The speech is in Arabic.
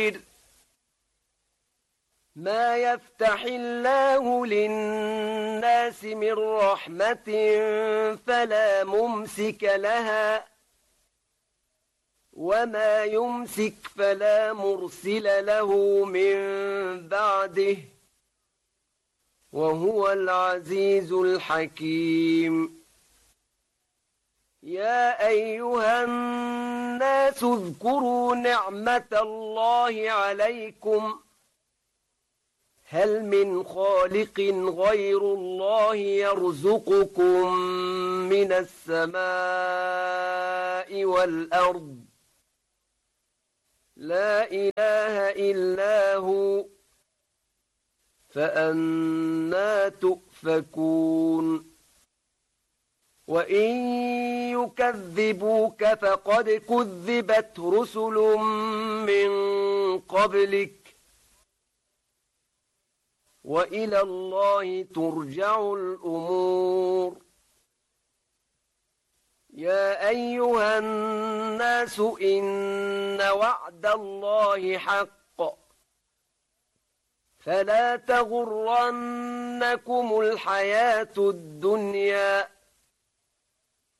ما يفتح الله للناس من رحمة فلا ممسك لها وما يمسك فلا مرسل له من بعده وهو العزيز الحكيم. يا أيها الناس اذكروا نعمة الله عليكم هل من خالق غير الله يرزقكم من السماء والأرض لا إله إلا هو فأنى تؤفكون. وإن يكذبوك فقد كذبت رسل من قبلك وإلى الله ترجع الأمور. يا أيها الناس إن وعد الله حق فلا تغرنكم الحياة الدنيا